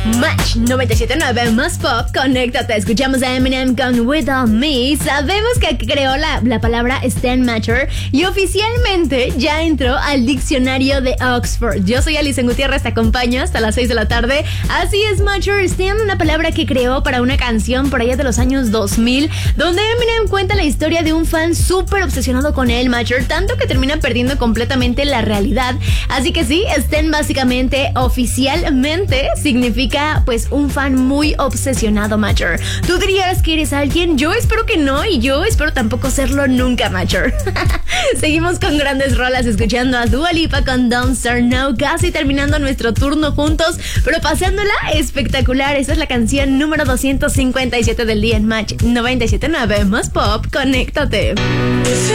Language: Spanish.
Match 97.9 más pop, conéctate. Escuchamos a Eminem con Without Me. Sabemos que creó la palabra stand matcher y oficialmente ya entró al diccionario de Oxford. Yo soy Alison Gutiérrez, te acompaño hasta las 6 de la tarde. Así es, matcher, stand, una palabra que creó para una canción por allá de los años 2000, donde Eminem cuenta la historia de un fan súper obsesionado con él, matcher, tanto que termina perdiendo completamente la realidad. Así que sí, stand básicamente, oficialmente, significa pues un fan muy obsesionado, matcher. ¿Tú dirías que eres alguien? Yo espero que no, y yo espero tampoco serlo nunca, matcher. Seguimos con grandes rolas, escuchando a Dua Lipa con Don't Start Now, casi terminando nuestro turno juntos, pero pasándola espectacular. Esa es la canción número 257 del día en Match 97.9 más pop, conéctate.